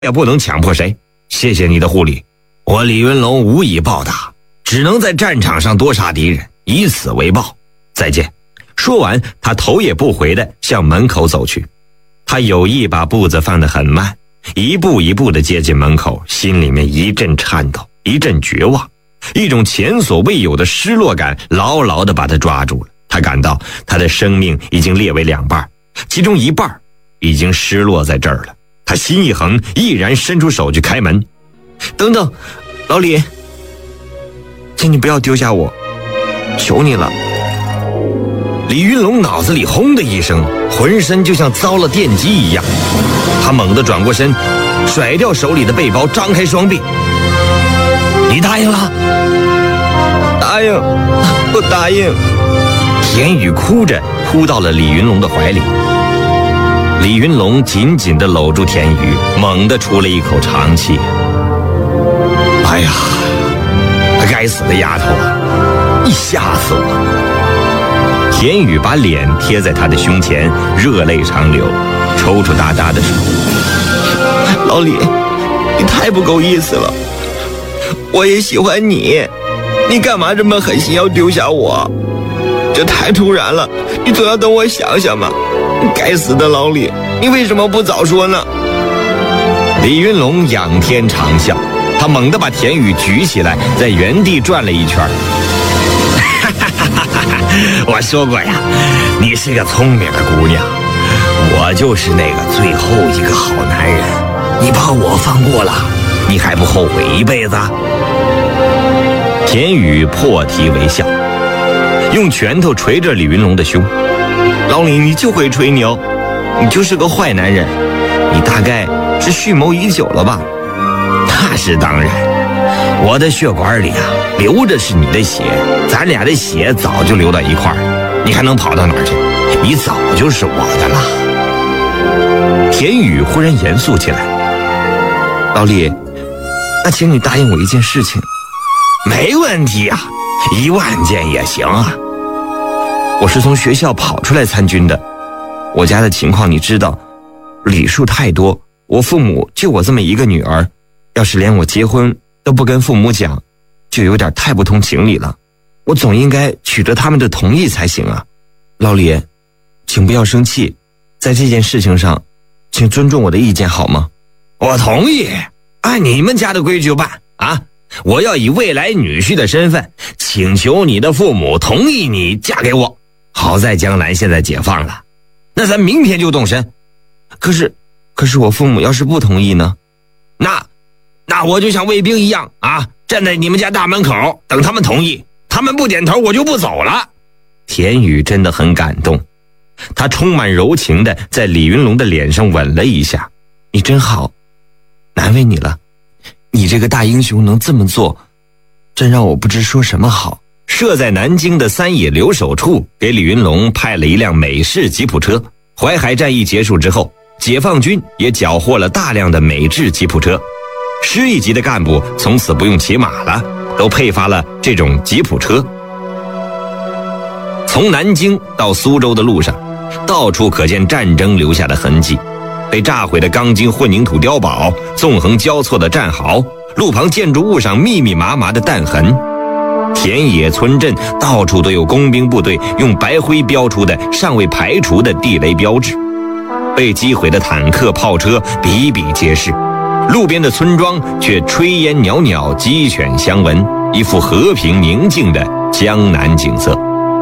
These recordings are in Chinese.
也不能强迫谁。谢谢你的护理，我李云龙无以报答，只能在战场上多杀敌人，以此为报。再见。说完，他头也不回地向门口走去。他有意把步子放得很慢，一步一步地接近门口，心里面一阵颤抖，一阵绝望，一种前所未有的失落感牢牢地把他抓住了。他感到他的生命已经裂为两半，其中一半已经失落在这儿了。他心一横，毅然伸出手去开门。等等，老李，请你不要丢下我，求你了。李云龙脑子里轰的一声，浑身就像遭了电击一样。他猛地转过身，甩掉手里的背包，张开双臂。你答应了？答应，我答应。田雨哭着扑到了李云龙的怀里。李云龙紧紧地搂住田雨，猛地出了一口长气。哎呀，该死的丫头啊，你吓死我！田雨把脸贴在他的胸前，热泪长流，抽抽搭搭地说：老李，你太不够意思了，我也喜欢你，你干嘛这么狠心要丢下我？这太突然了，你总要等我想想嘛。该死的老李，你为什么不早说呢？李云龙仰天长啸，他猛地把田雨举起来，在原地转了一圈。我说过呀，你是个聪明的姑娘，我就是那个最后一个好男人，你把我放过了，你还不后悔一辈子？田雨破涕为笑，用拳头捶着李云龙的胸。老李，你就会吹牛，你就是个坏男人，你大概是蓄谋已久了吧？那是当然，我的血管里啊流的是你的血，咱俩的血早就流到一块儿，你还能跑到哪儿去？你早就是我的了。田雨忽然严肃起来。老李，那请你答应我一件事情。没问题啊，10000件也行啊。我是从学校跑出来参军的，我家的情况你知道，礼数太多，我父母就我这么一个女儿，要是连我结婚都不跟父母讲，就有点太不通情理了，我总应该取得他们的同意才行啊。老李，请不要生气，在这件事情上请尊重我的意见好吗？我同意，按你们家的规矩办啊！我要以未来女婿的身份请求你的父母同意你嫁给我。好在江南现在解放了，那咱明天就动身。可是我父母要是不同意呢？那我就像卫兵一样啊，站在你们家大门口等他们同意，他们不点头我就不走了。田雨真的很感动，他充满柔情的在李云龙的脸上吻了一下。你真好，难为你了，你这个大英雄能这么做，真让我不知说什么好。设在南京的三野留守处给李云龙派了一辆美式吉普车。淮海战役结束之后，解放军也缴获了大量的美制吉普车，师一级的干部从此不用骑马了，都配发了这种吉普车。从南京到苏州的路上，到处可见战争留下的痕迹，被炸毁的钢筋混凝土碉堡，纵横交错的战壕，路旁建筑物上密密麻麻的弹痕，田野村镇到处都有工兵部队用白灰标出的尚未排除的地雷标志，被击毁的坦克炮车比比皆是，路边的村庄却炊烟袅袅，鸡犬相闻，一副和平宁静的江南景色。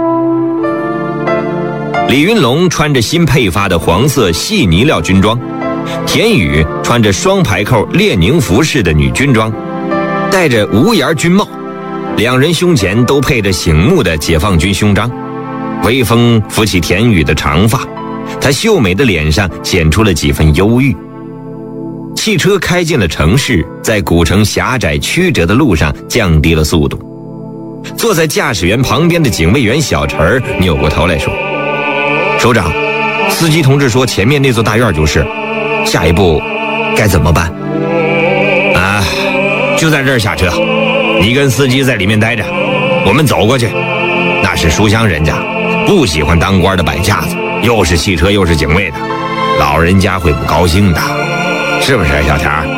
李云龙穿着新配发的黄色细呢料军装，田雨穿着双排扣列宁服式的女军装，戴着无檐军帽，两人胸前都配着醒目的解放军胸章。微风拂起田雨的长发，她秀美的脸上显出了几分忧郁。汽车开进了城市，在古城狭窄曲折的路上降低了速度。坐在驾驶员旁边的警卫员小陈扭过头来说：首长，司机同志说前面那座大院就是，下一步该怎么办？啊，就在这儿下车，你跟司机在里面待着，我们走过去。那是书香人家，不喜欢当官的摆架子，又是汽车又是警卫的，老人家会不高兴的。 是不是小田？